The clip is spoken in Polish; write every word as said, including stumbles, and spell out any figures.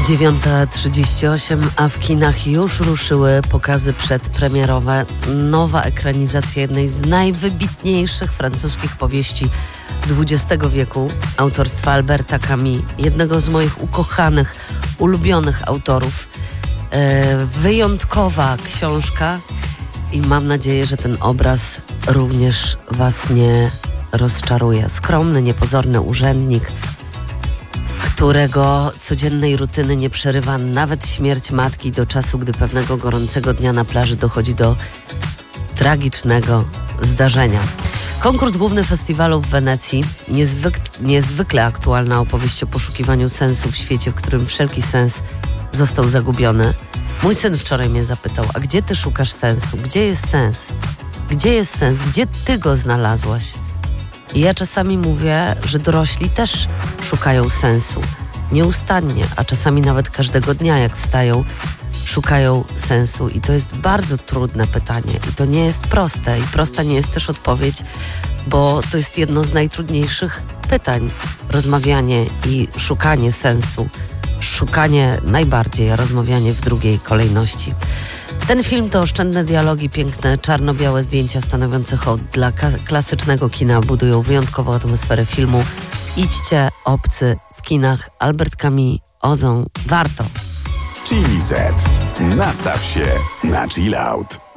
dziewiąta trzydzieści osiem, a w kinach już ruszyły pokazy przedpremierowe. Nowa ekranizacja jednej z najwybitniejszych francuskich powieści dwudziestego wieku, autorstwa Alberta Camus, jednego z moich ukochanych, ulubionych autorów. E, wyjątkowa książka i mam nadzieję, że ten obraz również was nie rozczaruje. Skromny, niepozorny urzędnik, którego codziennej rutyny nie przerywa nawet śmierć matki, do czasu, gdy pewnego gorącego dnia na plaży dochodzi do tragicznego zdarzenia. Konkurs główny festiwalu w Wenecji, niezwyk- niezwykle aktualna opowieść o poszukiwaniu sensu w świecie, w którym wszelki sens został zagubiony. Mój syn wczoraj mnie zapytał, a gdzie ty szukasz sensu? Gdzie jest sens? Gdzie jest sens? Gdzie ty go znalazłaś? I ja czasami mówię, że dorośli też szukają sensu. Nieustannie, a czasami nawet każdego dnia, jak wstają, szukają sensu. I to jest bardzo trudne pytanie. I to nie jest proste. I prosta nie jest też odpowiedź, bo to jest jedno z najtrudniejszych pytań. Rozmawianie i szukanie sensu. Szukanie najbardziej, a rozmawianie w drugiej kolejności. Ten film to oszczędne dialogi, piękne, czarno-białe zdjęcia stanowiące hołd dla ka- klasycznego kina budują wyjątkową atmosferę filmu. Idźcie, Obcy w kinach. Albert Camus, Ozon, warto. Chili Z. Nastaw się na chill out.